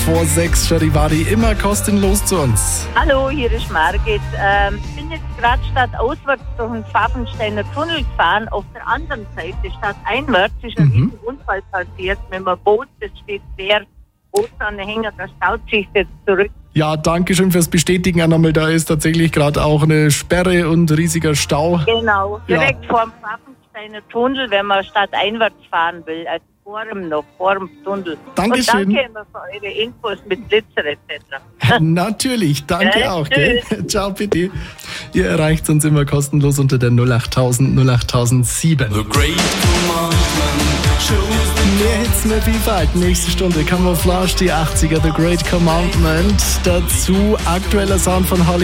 vor 6 Charivari immer kostenlos zu uns. Hallo, hier ist Margit. Ich bin jetzt gerade stadtauswärts durch den Pfaffensteiner Tunnel gefahren. Auf der anderen Seite, stadteinwärts, ist ein riesen Unfall passiert mit einem Boot. Das steht der Bootsanhänger, der staut sich jetzt zurück. Ja, danke schön fürs Bestätigen, Annabel. Da ist tatsächlich gerade auch eine Sperre und riesiger Stau. Genau, direkt vor dem Pfaffensteiner Tunnel, wenn man stadteinwärts fahren will. Also vor dem Tunnel. Dankeschön. Und danke immer für eure Infos mit Blitzer etc. Natürlich, danke auch. Gell? Ciao, bitte. Ihr erreicht uns immer kostenlos unter der 08000 08007. The Great Commandment shows Mehr Hits, mehr Vielfalt. Nächste Stunde Camouflage, die 80er, The Great Commandment. Dazu aktueller Sound von Holly.